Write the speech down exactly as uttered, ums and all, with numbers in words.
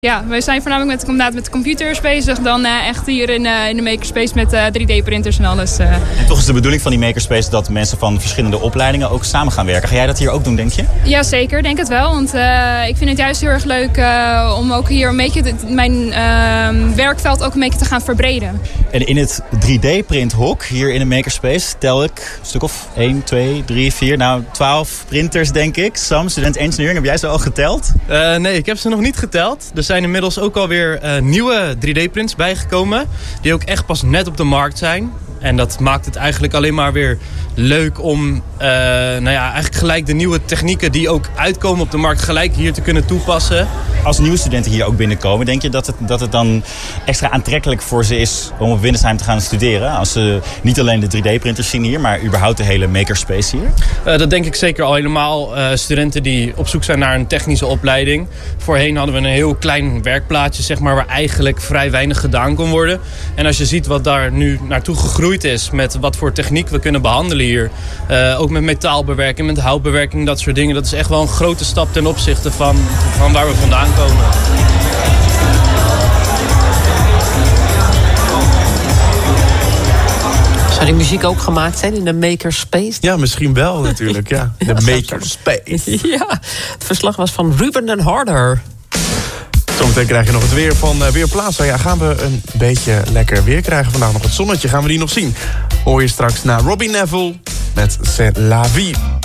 Ja, wij zijn voornamelijk met, inderdaad met computers bezig dan uh, echt hier in, uh, in de Makerspace met uh, drie D printers en alles. Uh. En toch is de bedoeling van die Makerspace dat mensen van verschillende opleidingen ook samen gaan werken. Ga jij dat hier ook doen, denk je? Ja, zeker. Denk het wel. Want uh, ik vind het juist heel erg leuk uh, om ook hier een beetje de, mijn uh, werkveld ook een beetje te gaan verbreden. En in het drie D printhok hier in de Makerspace tel ik een stuk of één, twee, drie, vier, nou twaalf printers denk ik. Sam, student engineering, heb jij ze al geteld? Uh, nee, ik heb ze nog niet geteld. Er zijn inmiddels ook alweer uh, nieuwe drie D prints bijgekomen. Die ook echt pas net op de markt zijn. En dat maakt het eigenlijk alleen maar weer leuk om uh, nou ja, eigenlijk gelijk de nieuwe technieken die ook uitkomen op de markt gelijk hier te kunnen toepassen. Als nieuwe studenten hier ook binnenkomen, denk je dat het, dat het dan extra aantrekkelijk voor ze is om op Windesheim te gaan studeren? Als ze niet alleen de drie D printers zien hier, maar überhaupt de hele Makerspace hier? Uh, dat denk ik zeker al helemaal. Uh, studenten die op zoek zijn naar een technische opleiding. Voorheen hadden we een heel klein werkplaatje, zeg maar, waar eigenlijk vrij weinig gedaan kon worden. En als je ziet wat daar nu naartoe gegroeid is, met wat voor techniek we kunnen behandelen hier. Uh, ook met metaalbewerking, met houtbewerking, dat soort dingen. Dat is echt wel een grote stap ten opzichte van, van waar we vandaan komen. Zou die muziek ook gemaakt zijn in de Makerspace? Ja, misschien wel natuurlijk. Ja. De Makerspace. Ja, het verslag was van Ruben en Harder. Zometeen krijg je nog het weer van uh, Weerplaza. Ja, gaan we een beetje lekker weer krijgen vandaag. Nog het zonnetje, gaan we die nog zien. Hoor je straks naar Robbie Neville met C'est la vie.